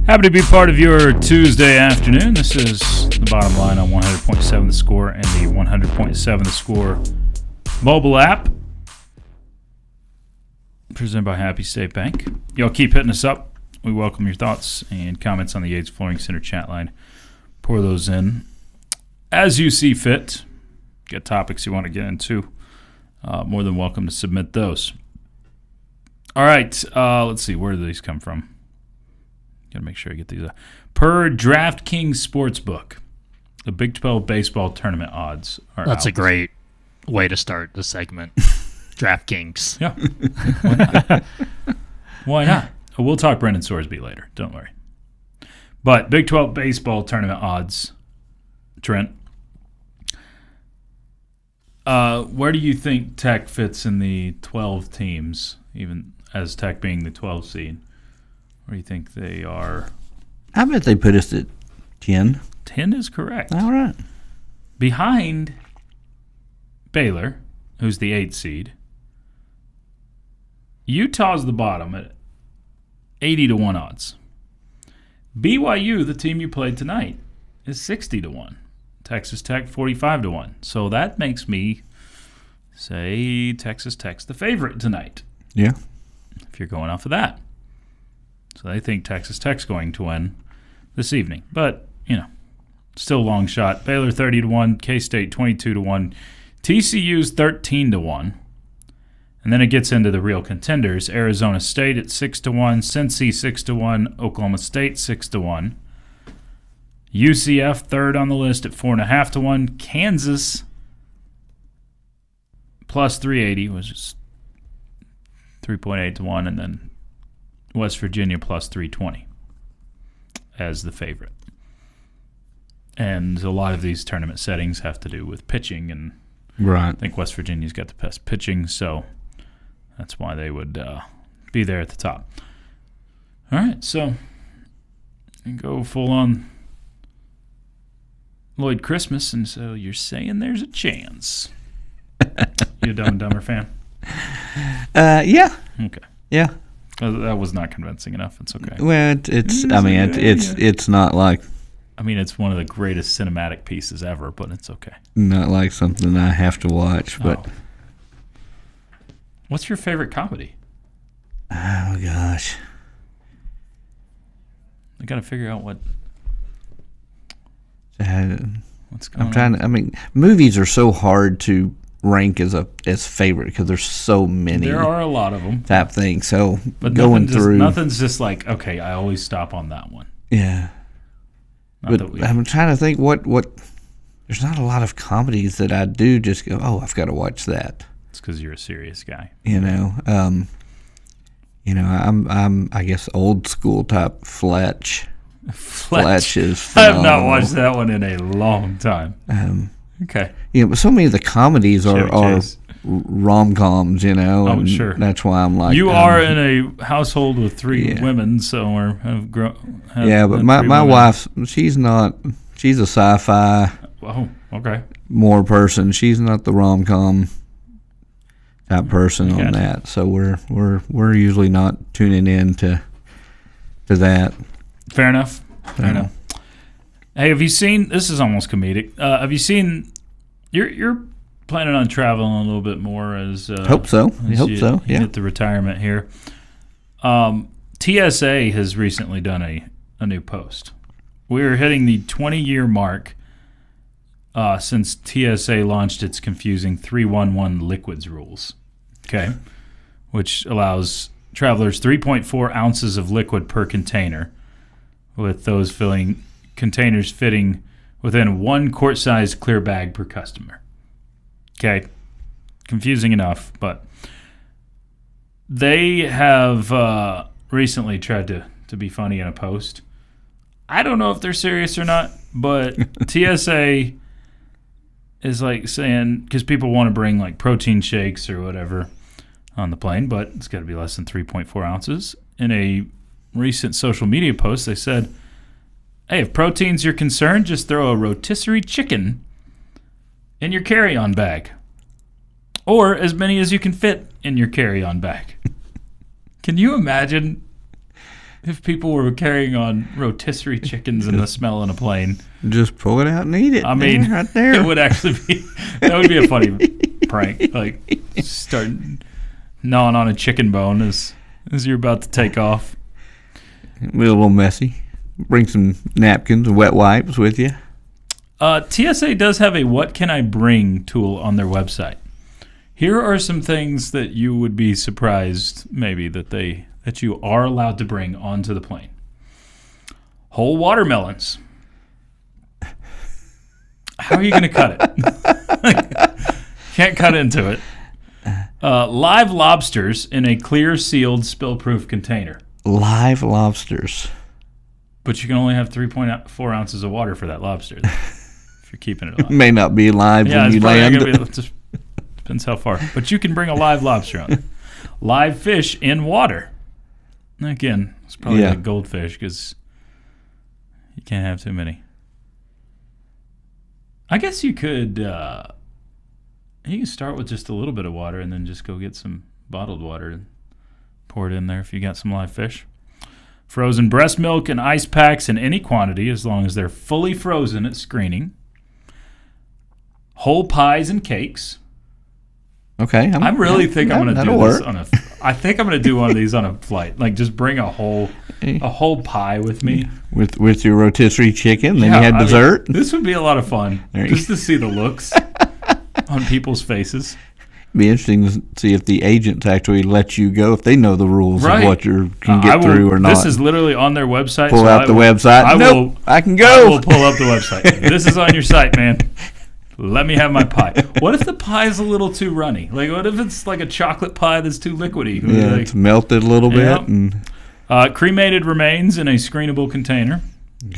Happy to be part of your Tuesday afternoon. This is The Bottom Line on 100.7 The Score and the 100.7 The Score mobile app. Presented by Happy State Bank. Y'all keep hitting us up. We welcome your thoughts and comments on the Yates Flooring Center chat line. Pour those in as you see fit. Get topics you want to get into. More than welcome to submit those. All right. Let's see. Where do these come from? Got to make sure I get these. Per DraftKings Sportsbook, the Big 12 baseball tournament odds are That's out. a great way to start the segment. DraftKings. Yeah. Why not? Why not? We'll talk Brendan Sorsby later. Don't worry. But Big 12 baseball tournament odds, Trent. Where do you think Tech fits in the 12 teams, even as Tech being the 12 seed? Where do you think they are? I bet they put us at 10. 10 is correct. All right. Behind Baylor, who's the 8th seed. Utah's the bottom at 80-1 odds. BYU, the team you played tonight, is 60-1. Texas Tech 45-1. So that makes me say Texas Tech's the favorite tonight. Yeah. If you're going off of that. So they think Texas Tech's going to win this evening. But, still a long shot. Baylor 30-1, K-State 22-1, TCU's 13-1. And then it gets into the real contenders. Arizona State at 6-1, Cincy 6-1, Oklahoma State 6-1. UCF third on the list at 4.5-1. Kansas plus 380 was just 3.8-1, and then West Virginia plus 320 as the favorite. And a lot of these tournament settings have to do with pitching, and Right. I think West Virginia's got the best pitching, so that's why they would be there at the top. All right, so you go full on Lloyd Christmas, and so you're saying there's a chance. You a Dumb and Dumber fan? Yeah. Okay. Yeah. That was not convincing enough. It's okay. Well, it's not like I mean, it's one of the greatest cinematic pieces ever, but it's okay. something I have to watch. But What's your favorite comedy? oh gosh, I got to figure out what's I'm going trying on. to. I mean, movies are so hard to rank as favorite because there's so many. There are a lot of them. type things. So But going through, nothing's just like, okay, I always stop on that one. yeah. Not that But we, I'm trying to think what. There's not a lot of comedies that I do just go, oh, I've got to watch that. it's because you're a serious guy. I'm I guess old school type Fletch. Fletch is I have phenomenal. not watched that one in a long time. Okay. But so many of the comedies Chevy are Chase. rom-coms, Oh, and sure. that's why I'm like, You are in a household with three Yeah. women, so have yeah, but had my three women. wife, she's a sci-fi Oh, okay. more person. She's not the rom-com type person on Gotcha. that. So we're usually not tuning in to that. Fair enough. Fair enough. Hey, have you seen? This is almost comedic. Have you seen? You're planning on traveling a little bit more as Hope so. I as hope you so. Yeah. hit the retirement here. TSA has recently done a new post. We're hitting the 20-year mark since TSA launched its confusing 311 liquids rules. Okay, which allows travelers 3.4 ounces of liquid per container, with those containers fitting within one quart-sized clear bag per customer. Okay, confusing enough, but they have recently tried to be funny in a post. I don't know if they're serious or not, but TSA is like saying, because people want to bring like protein shakes or whatever on the plane, but it's got to be less than 3.4 ounces. In a recent social media post, they said, hey, if protein's your concern, just throw a rotisserie chicken in your carry-on bag. Or as many as you can fit in your carry-on bag. Can you imagine if people were carrying on rotisserie chickens and the smell in a plane. Just pull it out and eat it. I mean, there, right there. It would actually be that would be a funny prank. Like start gnawing on a chicken bone as you're about to take off. Be a little messy. Bring some napkins and wet wipes with you. TSA does have a "What Can I Bring" tool on their website. Here are some things that you would be surprised, maybe that you are allowed to bring onto the plane. Whole watermelons. How are you going to cut it? Can't cut into it. Live lobsters in a clear, sealed, spill-proof container. Live lobsters. But you can only have 3.4 ounces of water for that lobster if you're keeping it alive. May not be live when you land. It just depends how far. But you can bring a live lobster on. Live fish in water. Again, it's probably like goldfish because you can't have too many. I guess you could. You can start with just a little bit of water and then just go get some bottled water and pour it in there if you got some live fish. Frozen breast milk and ice packs in any quantity as long as they're fully frozen at screening. Whole pies and cakes. Okay. I really think I'm going to do work. this I think I'm going to do one of these on a flight. Like just bring a whole pie with me. With your rotisserie chicken, then you had dessert. This would be a lot of fun just to see the looks on people's faces. It'd be interesting to see if the agents actually let you go, if they know the rules of what you can get through or not. This is literally on their website. Pull out the website. I can go. I will pull up the website. This is on your site, man. Let me have my pie. What if the pie is a little too runny? Like, what if it's like a chocolate pie that's too liquidy? Yeah, it's melted a little bit. And cremated remains in a screenable container.